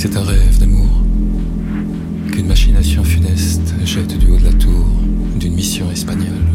C'est un rêve d'amour qu'une machination funeste jette du haut de la tour d'une mission espagnole.